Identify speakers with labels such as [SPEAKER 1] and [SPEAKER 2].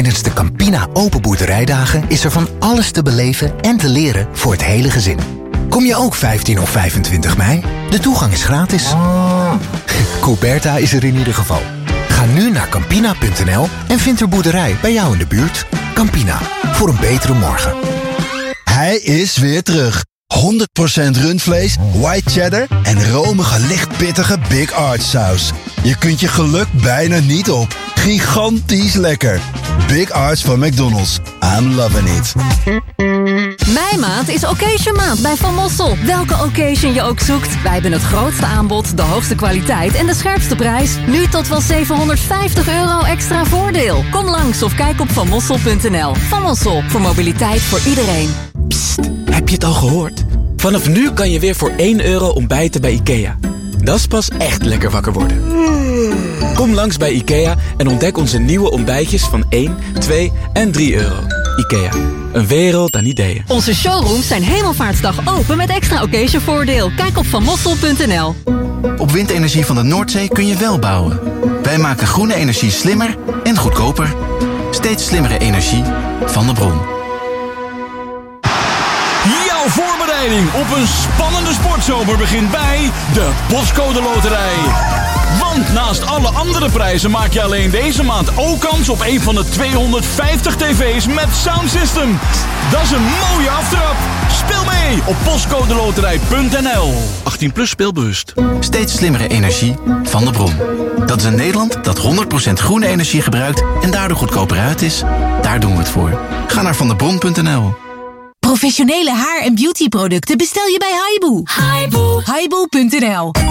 [SPEAKER 1] Tijdens de Campina Open Boerderijdagen is er van alles te beleven en te leren voor het hele gezin. Kom je ook 15 of 25 mei? De toegang is gratis. Couberta is er in ieder geval. Ga nu naar Campina.nl en vind er boerderij bij jou in de buurt. Campina, voor een betere morgen.
[SPEAKER 2] Hij is weer terug. 100% rundvlees, white cheddar en romige lichtpittige Big Arch saus. Je kunt je geluk bijna niet op. Gigantisch lekker. Big Arch van McDonald's. I'm loving it.
[SPEAKER 3] Meimaand is Occasion maand bij Van Mossel. Welke occasion je ook zoekt, wij hebben het grootste aanbod, de hoogste kwaliteit en de scherpste prijs. Nu tot wel €750 extra voordeel. Kom langs of kijk op vanmossel.nl. Van Mossel, voor mobiliteit voor iedereen.
[SPEAKER 4] Psst, heb je het al gehoord? Vanaf nu kan je weer voor €1 ontbijten bij IKEA. Dat is pas echt lekker wakker worden. Kom langs bij IKEA en ontdek onze nieuwe ontbijtjes van 1, 2 en €3. IKEA, een wereld aan ideeën.
[SPEAKER 3] Onze showrooms zijn Hemelvaartsdag open met extra occasion voordeel. Kijk op vanmossel.nl.
[SPEAKER 5] Op windenergie van de Noordzee kun je wel bouwen. Wij maken groene energie slimmer en goedkoper. Steeds slimmere energie van de bron.
[SPEAKER 6] Jouw voorbereiding op een spannende sportzomer begint bij de Postcode Loterij. Want naast alle andere prijzen maak je alleen deze maand ook kans op een van de 250 tv's met soundsystem. Dat is een mooie aftrap. Speel mee op postcodeloterij.nl. 18+ speelbewust.
[SPEAKER 5] Steeds slimmere energie van de bron. Dat is een Nederland dat 100% groene energie gebruikt en daardoor goedkoper uit is. Daar doen we het voor. Ga naar vandebron.nl.
[SPEAKER 7] Professionele haar- en beautyproducten bestel je bij Haibu. Haibu.nl